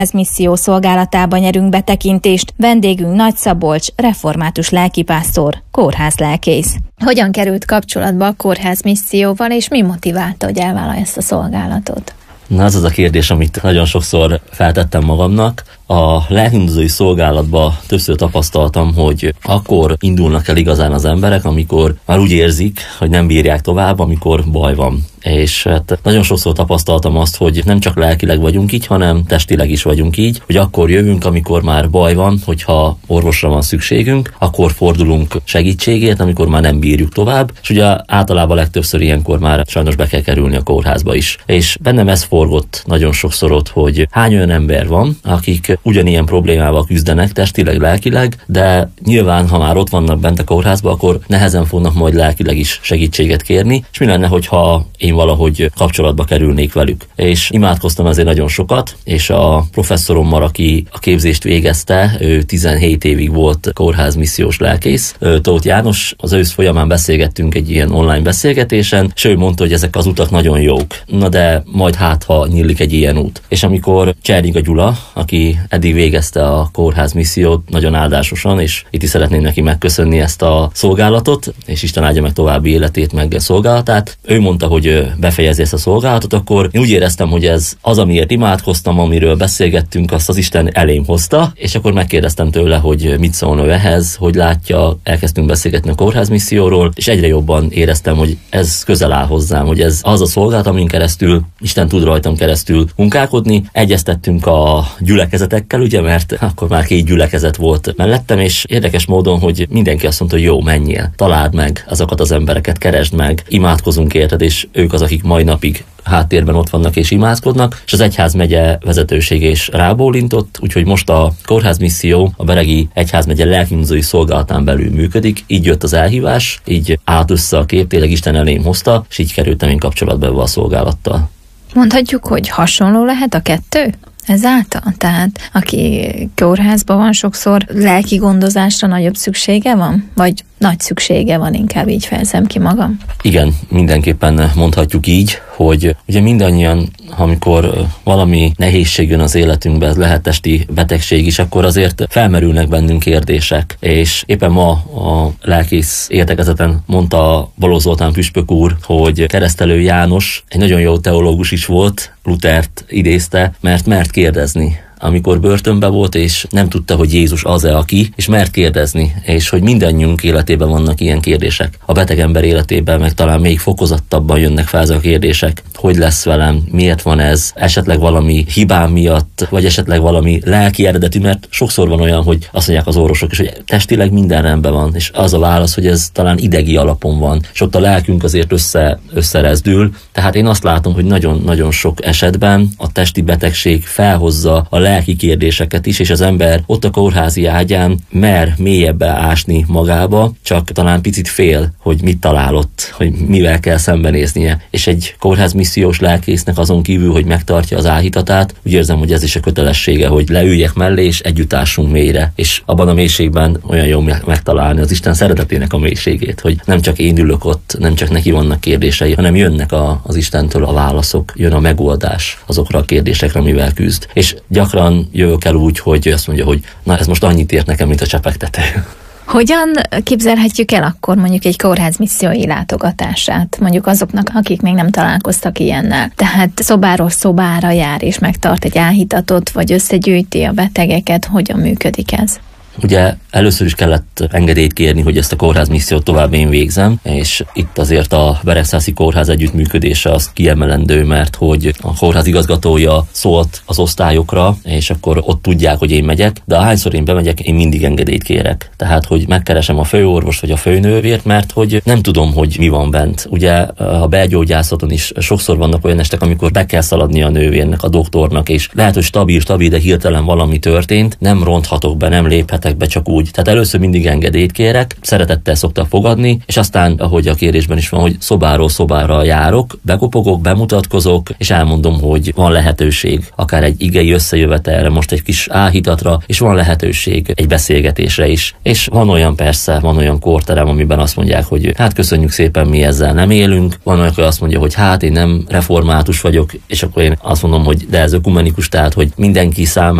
Misszió szolgálatába nyerünk betekintést. Vendégünk Nagy Szabolcs, református lelkipásztor, kórházlelkész. Hogyan került kapcsolatba a Kórház Misszióval, és mi motiválta, hogy elvállalja ezt a szolgálatot? Na, ez az a kérdés, amit nagyon sokszor feltettem magamnak. A lelkindozói szolgálatban többször tapasztaltam, hogy akkor indulnak el igazán az emberek, amikor már úgy érzik, hogy nem bírják tovább, amikor baj van. És hát nagyon sokszor tapasztaltam azt, hogy nem csak lelkileg vagyunk így, hanem testileg is vagyunk így, hogy akkor jövünk, amikor már baj van, hogyha orvosra van szükségünk, akkor fordulunk segítségért, amikor már nem bírjuk tovább, és ugye általában legtöbbször ilyenkor már sajnos be kell kerülni a kórházba is. És bennem ez forgott nagyon sokszor ott, hogy hány olyan ember van, akik ugyanilyen problémával küzdenek, testileg, lelkileg, de nyilván, ha már ott vannak bent a kórházba, akkor nehezen fognak majd lelkileg is segítséget kérni, és mi lenne, hogyha én valahogy kapcsolatba kerülnék velük. És imádkoztam ezért nagyon sokat, és a professzorommal, aki a képzést végezte, ő 17 évig volt kórházmissziós lelkész, Tóth János, az ősz folyamán beszélgettünk egy ilyen online beszélgetésen, és ő mondta, hogy ezek az utak nagyon jók. Na de majd ha nyílik egy ilyen út. És amikor Csernyika Gyula, aki eddig végezte a kórházmissziót nagyon áldásosan, és itt is szeretném neki megköszönni ezt a szolgálatot, és Isten áldja meg további életét, meg szolgálatát. Ő mondta, hogy befejezi ezt a szolgálatot, akkor én úgy éreztem, hogy ez az, amiért imádkoztam, amiről beszélgettünk, azt az Isten elém hozta, és akkor megkérdeztem tőle, hogy mit szólna ő ehhez, hogy látja, elkezdtünk beszélgetni a kórházmisszióról, és egyre jobban éreztem, hogy ez közel áll hozzám, hogy ez az a szolgálat, amin keresztül Isten tud rajtam keresztül munkálkodni. Egyeztettünk a gyülekezetekkel, ugye, mert akkor már 2 gyülekezet volt mellettem, és érdekes módon, hogy mindenki azt mondta, hogy jó, menjél, találd meg azokat az embereket, keresd meg, imádkozunk érted, és ők az, akik mai napig háttérben ott vannak és imádkoznak, és az egyházmegye vezetősége is rábólintott, úgyhogy most a kórházmisszió a Beregi Egyházmegye lelkindozói szolgálatán belül működik, így jött az elhívás, így állt össze a kép, tényleg Isten elém hozta, és így kerültem én kapcsolatba ebbe a szolgálattal. Mondhatjuk, hogy hasonló lehet a kettő? Ezáltal? Tehát aki kórházban van, sokszor lelki gondozásra nagyobb szüksége van? Vagy nagy szüksége van, inkább így fejezem ki magam? Igen, mindenképpen mondhatjuk így, hogy ugye mindannyian, amikor valami nehézség jön az életünkbe, ez lehet testi betegség is, akkor azért felmerülnek bennünk kérdések. És éppen ma a lelkész értekezeten mondta Balogh Zoltán püspök úr, hogy Keresztelő János egy nagyon jó teológus is volt, Luthert idézte, mert kérdezni. Amikor börtönben volt, és nem tudta, hogy Jézus az-e aki, és mert kérdezni, és hogy mindannyiunk életében vannak ilyen kérdések. A beteg ember életében meg talán még fokozottabban jönnek fel ezek a kérdések. Hogy lesz velem, miért van ez, esetleg valami hibám miatt, vagy esetleg valami lelki eredetű, mert sokszor van olyan, hogy azt mondják az orvosok is, hogy testileg minden rendben van, és az a válasz, hogy ez talán idegi alapon van, és ott a lelkünk azért összerezdül. Tehát én azt látom, hogy nagyon-nagyon sok esetben a testi betegség felhozza a lelki kérdéseket is, és az ember ott a kórházi ágyán mer mélyebbre ásni magába, csak talán picit fél, hogy mit találott, hogy mivel kell szembenéznie. És egy kórházmissziós lelkésznek azon kívül, hogy megtartja az áhítatát, úgy érzem, hogy ez is a kötelessége, hogy leüljek mellé, és együtt ássunk mélyre. És abban a mélységben olyan jó megtalálni az Isten szeretetének a mélységét, hogy nem csak én ülök ott, nem csak neki vannak kérdései, hanem jönnek az Istentől a válaszok, jön a megoldás azokra a kérdésekre, amivel küzd. És gyakran jövök el úgy, hogy azt mondja, hogy na ez most annyit ért nekem, mint a csepegtető. Hogyan képzelhetjük el akkor mondjuk egy kórházmissziói látogatását, mondjuk azoknak, akik még nem találkoztak ilyennel? Tehát szobáról szobára jár és megtart egy áhítatot, vagy összegyűjti a betegeket, hogyan működik ez? Ugye először is kellett engedélyt kérni, hogy ezt a kórházmissziót tovább én végzem, és itt azért a Beregszászi Kórház együttműködése az kiemelendő, mert hogy a kórház igazgatója szólt az osztályokra, és akkor ott tudják, hogy én megyek, de ahányszor én bemegyek, én mindig engedélyt kérek. Tehát, hogy megkeresem a főorvost vagy a főnővért, mert hogy nem tudom, hogy mi van bent. Ugye a belgyógyászaton is sokszor vannak olyan estek, amikor be kell szaladni a nővérnek, a doktornak, és lehet, hogy stabil, de hirtelen valami történt, nem ronthatok be, nem léphetek esetekben csak úgy. Tehát először mindig engedélyt kérek, szeretettel szoktak fogadni, és aztán, ahogy a kérésben is van, hogy szobáról szobára járok, bekopogok, bemutatkozok, és elmondom, hogy van lehetőség akár egy igei összejövetelre, most egy kis áhítatra, és van lehetőség egy beszélgetésre is. És van olyan korterem, amiben azt mondják, hogy hát köszönjük szépen, mi ezzel nem élünk. Van olyan, aki azt mondja, hogy hát én nem református vagyok, és akkor én azt mondom, hogy de ez ökumenikus, tehát hogy mindenki számára